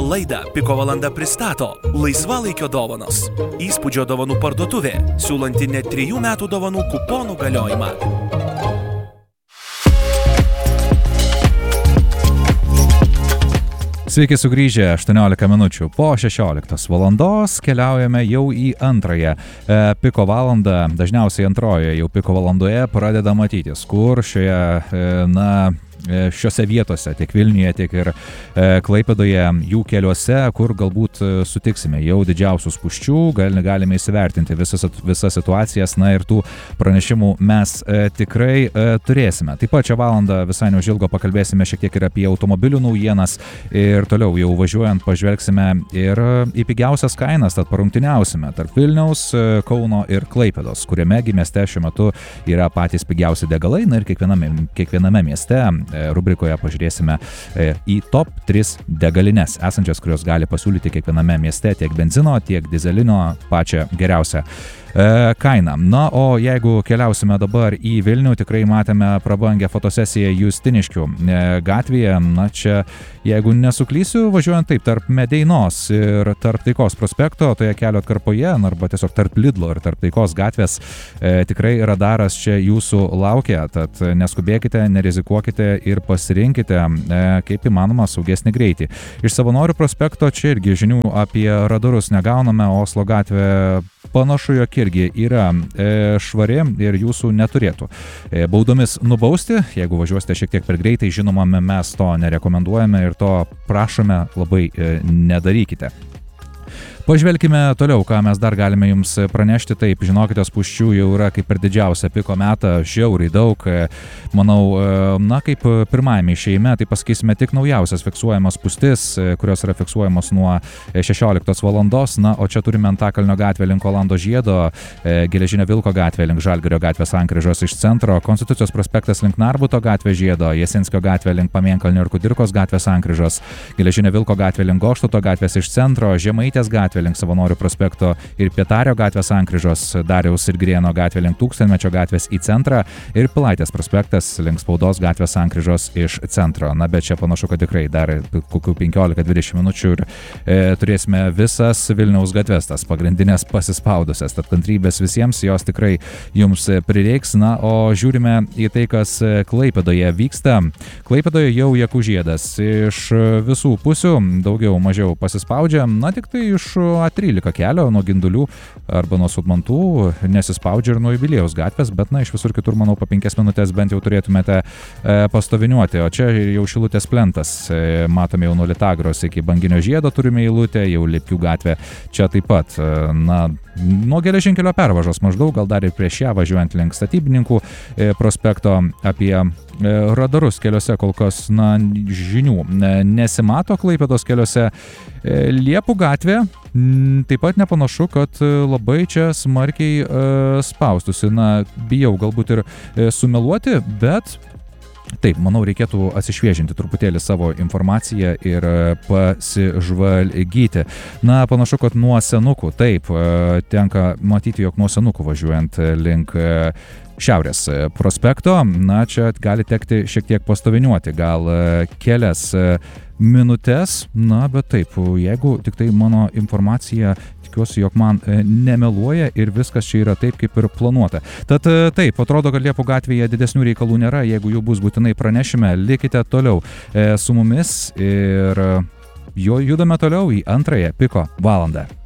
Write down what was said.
Laidą Piko valanda pristato laisvalaikio dovanos. Įspūdžio dovanų parduotuvė, siūlanti net 3 metų dovanų kuponų galiojimą. Sveiki sugrįžę, 18 minučių po 16 valandos keliaujame jau į antrąją Piko valandą. Dažniausiai antrojoje jau Piko valandoje pradeda matytis, kur šiose vietose, tiek Vilniuje, tiek ir Klaipėdoje, jų keliuose, kur galbūt sutiksime jau didžiausių spūsčių, galime įsivertinti visas situacijas, ir tų pranešimų mes tikrai turėsime. Taip pat šią valandą visai neužilgo pakalbėsime šiek tiek ir apie automobilių naujienas ir toliau jau važiuojant pažvelgsime ir į pigiausias kainas, tad parungtiniausime tarp Vilniaus, Kauno ir Klaipėdos, kuriame mieste šiuo metu yra patys pigiausi degalai, ir kiekviename mieste rubrikoje pažiūrėsime į top 3 degalines esančias, kurios gali pasiūlyti kiekviename mieste tiek benzino, tiek dizelino pačią geriausią kainą. O jeigu keliausime dabar į Vilnių, tikrai matėme prabangę fotosesiją Justiniškių gatvėje. Čia, jeigu nesuklysiu, važiuojant taip tarp Medeinos ir tarp Taikos prospekto, toje kelio atkarpoje, arba tiesiog tarp Lidlo ir tarp Taikos gatvės, tikrai radaras čia jūsų laukia, tad neskubėkite, nerizikuokite ir pasirinkite kaip įmanoma saugesnį greitį. Iš Savanorių prospekto čia irgi žinių apie radarus negauname, Oslo gatvė panašu, jog irgi yra švari ir jūsų neturėtų baudomis nubausti. Jeigu važiuosite šiek tiek per greitai, žinoma, mes to nerekomenduojame ir to prašome labai nedarykite. Pažvelkime toliau, ką mes dar galime jums pranešti. Taip, žinokite, spūsčių jau yra kaip per didžiausią piko metą, žiauriai daug. Manau, kaip pirmajame išėjime, tai pasakysime tik naujausias fiksuojamas spūstis, kurios yra fiksuojamos nuo 16 valandos. O čia turime Antakalnio gatvę link Olando žiedo, Geležinio Vilko gatvę link Žalgirio gatvės sankryžos iš centro, Konstitucijos prospektas link Narbuto gatvės žiedo, Jasinskio gatvė link Pamėnkalnio ir Kudirkos gatvės sankryžos, Geležinio Vilko gatvė link Goštauto gatvės iš centro, Žemaitės gatvė link Savanorių prospekto ir Pietario gatvės sankryžos, Dariaus ir Grieno gatvė link Tūkstantmečio gatvės į centrą ir Pilaitės prospektas link Spaudos gatvės sankryžos iš centro. Bet čia panašu, kad tikrai dar kokių 15-20 minučių ir turėsime visas Vilniaus gatves, tas pagrindinės pasispaudusias. Tad kantrybės visiems, jos tikrai jums prireiks. O žiūrime į tai, kas Klaipėdoje vyksta. Klaipėdoje jau Jakų žiedas iš visų pusių, daugiau mažiau pasispaudžia, tik tai iš A13 kelio nuo Gindulių arba nuo Sudmantų nesispaudžia ir nuo Jubiliejaus gatvės, bet iš visur kitur, manau, po 5 minutės bent jau turėtumėte pastoviniuoti. O čia jau Šilutės plentas, matome jau nuo Litagros iki Banginio žiedo turime eilutę, jau Liepkių gatvė čia taip pat, nuo geležinkelio pervažos maždaug, gal dar ir prieš ją važiuojant link Statybininkų prospekto. Apie radarus keliuose kol kas žinių nesimato Klaipėdos keliuose. Liepų gatvė taip pat nepanašu, kad labai čia smarkiai spaustusi. Bijau galbūt ir sumeluoti, bet taip, manau, reikėtų atsišviežinti truputėlį savo informaciją ir pasižvalgyti. Panašu, kad nuo Senukų, taip, tenka matyti, jog nuo Senukų važiuojant link Šiaurės prospekto, čia gali tekti šiek tiek pastoviniuoti, gal kelias minutės, bet taip, jeigu tik tai mano informacija, tikiuosi, jog man nemeluoja ir viskas čia yra taip, kaip ir planuota. Tad taip, atrodo, kad Liepų gatvėje didesnių reikalų nėra, jeigu jų bus, būtinai pranešime, likite toliau su mumis ir judame toliau į antrąją Piko valandą.